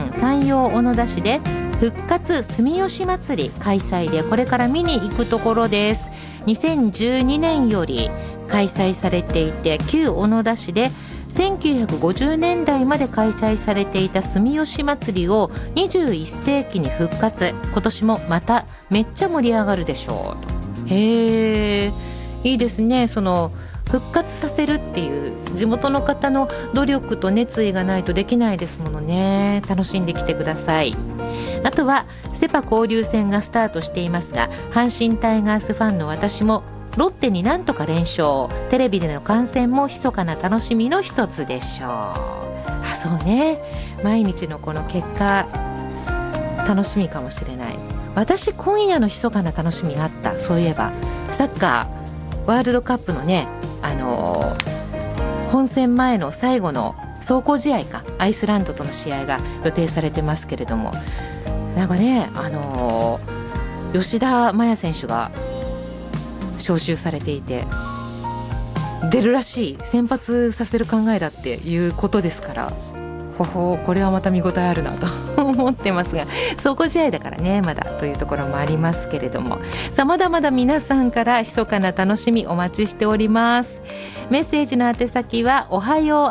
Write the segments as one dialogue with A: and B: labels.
A: 県山陽小野田市で復活住吉祭り開催で、これから見に行くところです。2012年より開催されていて、旧小野田市で1950年代まで開催されていた住吉祭りを21世紀に復活。今年もまためっちゃ盛り上がるでしょう。へー、いいですね。その復活させるっていう地元の方の努力と熱意がないとできないですものね。楽しんできてください。あとはセパ交流戦がスタートしていますが、阪神タイガースファンの私もロッテになんとか連勝、テレビでの観戦も密かな楽しみの一つでしょう。そうね、毎日のこの結果楽しみかもしれない。私今夜の密かな楽しみがあった。そういえばサッカーワールドカップのね、本戦前の最後の壮行試合か、アイスランドとの試合が予定されてますけれども、なんかね、吉田麻也選手が招集されていて出るらしい。先発させる考えだっていうことですから、これはまた見応えあるなと思ってますが、壮行試合だからねまだというところもありますけれども、さあまだまだ皆さんから密かな楽しみお待ちしております。メッセージの宛先はおはよう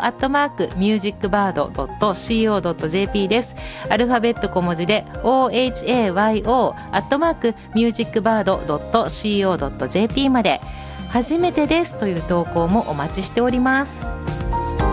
A: @musicbird.co.jp です。アルファベット小文字で ohayo@musicbird.co.jp まで。初めてですという投稿もお待ちしております。